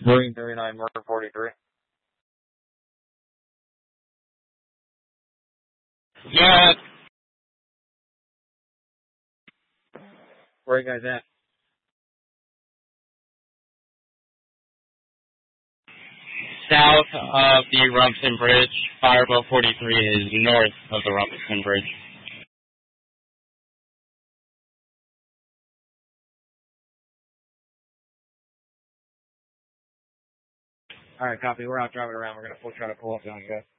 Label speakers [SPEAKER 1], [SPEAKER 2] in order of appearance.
[SPEAKER 1] Marine 39, Mark 43.
[SPEAKER 2] Yeah,
[SPEAKER 1] Where are you guys at?
[SPEAKER 2] south of the Rumson Bridge. Fireboat 43 is north of the Rumson Bridge.
[SPEAKER 1] Alright, copy. We're out driving around. We'll try to pull up down you guys.